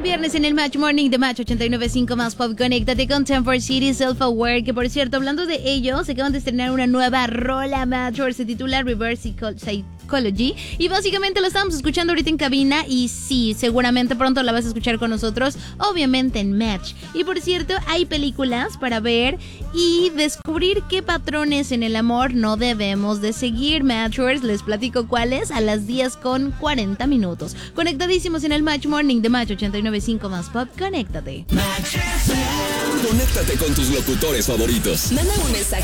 viernes en el Match Morning de Match 89.5 más Pop. Conéctate con Temper City Self Aware, que por cierto, hablando de ellos, se acaban de estrenar una nueva rola, Match, se titula Reverse Psychology, y básicamente lo estamos escuchando ahorita en cabina, y sí, seguramente pronto la vas a escuchar con nosotros, obviamente en Match. Y por cierto, hay películas para ver y descubrir qué patrones en el amor no debemos de seguir, Matchers. Les platico cuáles a las 10:40. Conectadísimos en el Match Morning de Match 89.5 más Pop. Conéctate. Conéctate con tus locutores favoritos. Manda un mensaje